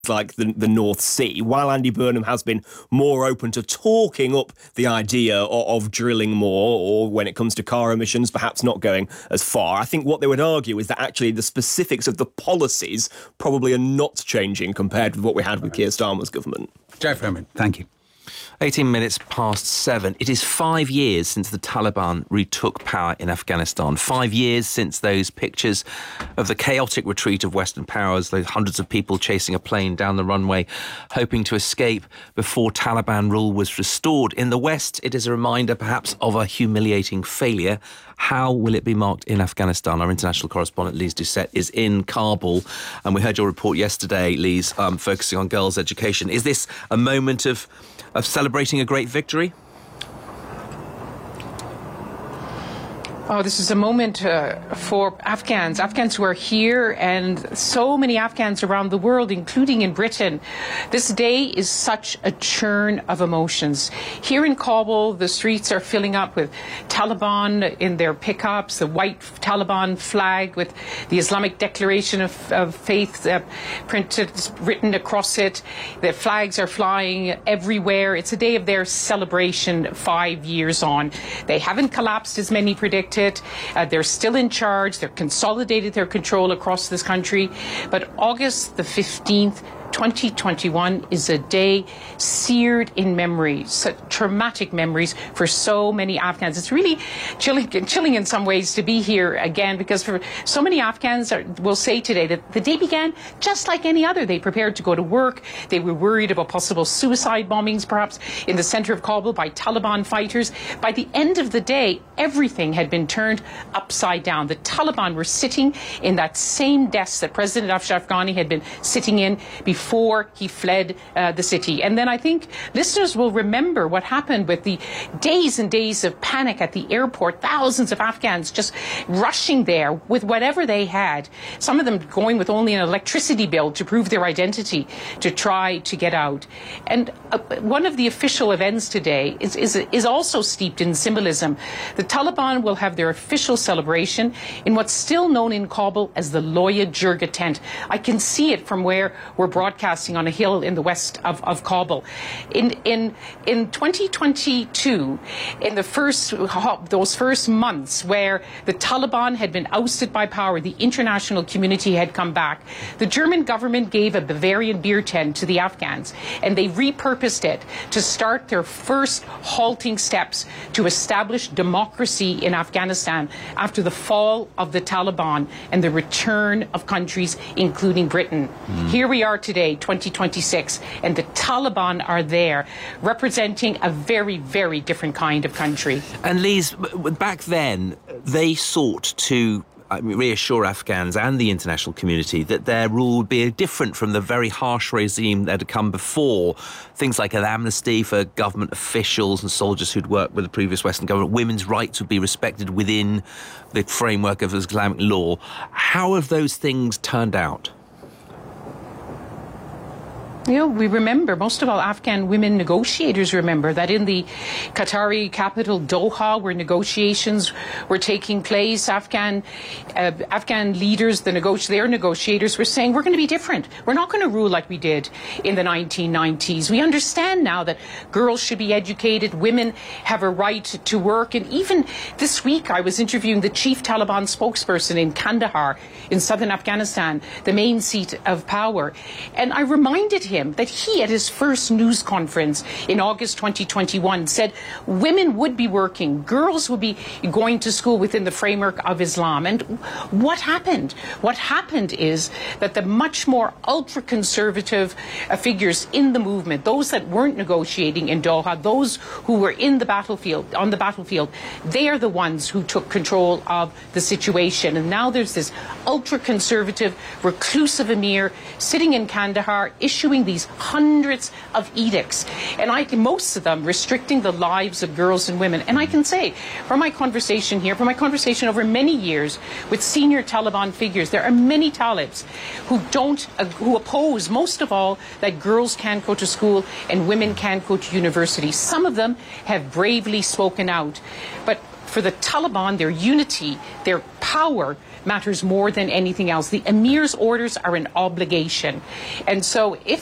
like the North Sea, while Andy Burnham has been more open to talking up the idea of drilling more, or when it comes to car emissions, perhaps not going as far. I think what they would argue is that actually the specifics of the policies probably are not changing compared with what we had with Keir Starmer's government. Jeff Herman, thank you. 18 minutes past 7. It is 5 years since the Taliban retook power in Afghanistan. 5 years since those pictures of the chaotic retreat of Western powers, those hundreds of people chasing a plane down the runway, hoping to escape before Taliban rule was restored. In the West, it is a reminder perhaps of a humiliating failure. How will it be marked in Afghanistan? Our international correspondent, Lise Doucette, is in Kabul. And we heard your report yesterday, Lise, focusing on girls' education. Is this a moment of celebrating a great victory? Oh, this is a moment for Afghans who are here, and so many Afghans around the world, including in Britain. This day is such a churn of emotions. Here in Kabul, the streets are filling up with Taliban in their pickups, the white Taliban flag with the Islamic Declaration of Faith written across it. The flags are flying everywhere. It's a day of their celebration 5 years on. They haven't collapsed as many predicted. They're still in charge. They've consolidated their control across this country. But August the 15th, 2021 is a day seared in memory, such traumatic memories for so many Afghans. It's really chilling in some ways to be here again, because for so many Afghans will say today that the day began just like any other. They prepared to go to work. They were worried about possible suicide bombings, perhaps in the center of Kabul by Taliban fighters. By the end of the day, everything had been turned upside down. The Taliban were sitting in that same desk that President Ashraf Ghani had been sitting in before he fled the city. And then I think listeners will remember what happened with the days and days of panic at the airport, thousands of Afghans just rushing there with whatever they had, some of them going with only an electricity bill to prove their identity to try to get out. And one of the official events today is also steeped in symbolism. The Taliban will have their official celebration in what's still known in Kabul as the Loya Jirga tent. I can see it from where we're broadcasting on a hill in the west of Kabul. In 2022, in those first months where the Taliban had been ousted by power, the international community had come back, the German government gave a Bavarian beer tent to the Afghans, and they repurposed it to start their first halting steps to establish democracy in Afghanistan after the fall of the Taliban and the return of countries, including Britain. Here we are today, 2026, and the Taliban are there, representing a very, very different kind of country. And Lise, back then, they sought to reassure Afghans and the international community that their rule would be different from the very harsh regime that had come before. Things like an amnesty for government officials and soldiers who'd worked with the previous Western government. Women's rights would be respected within the framework of Islamic law. How have those things turned out? You know, we remember, most of all Afghan women negotiators remember that in the Qatari capital Doha, where negotiations were taking place, Afghan leaders, their negotiators were saying, we're going to be different. We're not going to rule like we did in the 1990s. We understand now that girls should be educated, women have a right to work. And even this week, I was interviewing the chief Taliban spokesperson in Kandahar, in southern Afghanistan, the main seat of power. And I reminded him that he, at his first news conference in August 2021, said women would be working, girls would be going to school within the framework of Islam. And what happened? What happened is that the much more ultra-conservative figures in the movement, those that weren't negotiating in Doha, those who were on the battlefield, they are the ones who took control of the situation. And now there's this ultra-conservative, reclusive emir sitting in Kandahar, issuing these hundreds of edicts, and most of them restricting the lives of girls and women. And I can say, from my conversation here, from my conversation over many years with senior Taliban figures, there are many Talibs who oppose, most of all, that girls can't go to school and women can't go to university. Some of them have bravely spoken out, but for the Taliban, their unity, their power matters more than anything else. The emir's orders are an obligation. And so if